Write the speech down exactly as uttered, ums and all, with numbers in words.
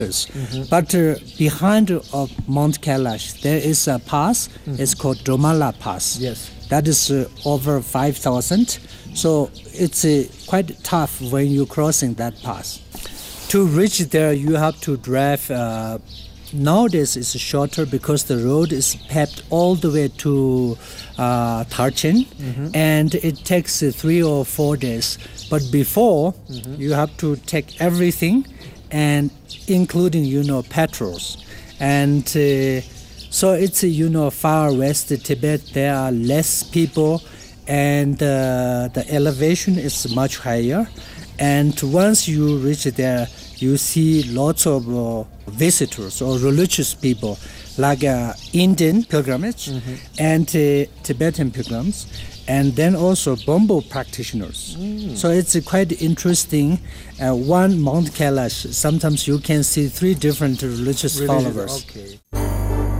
Mm-hmm. But uh, behind of Mount Kailash, there is a pass. Mm-hmm. It's called Domala Pass. Yes. That is uh, over five thousand. So it's uh, quite tough when you're crossing that pass. To reach there, you have to drive. Uh, nowadays, it's shorter because the road is paved all the way to uh, Tharchin, mm-hmm. and it takes uh, three or four days. But before, mm-hmm. you have to take everything, and including, you know, petrols. And uh, so it's, uh, you know, far west Tibet, there are less people, and uh, the elevation is much higher. And once you reach there, you see lots of uh, visitors or religious people, like uh, Indian pilgrimage, mm-hmm. and uh, Tibetan pilgrims, and then also Bombo practitioners. Mm. So it's uh, quite interesting. Uh, one Mount Kailash, sometimes you can see three different religious Religion, followers. Okay.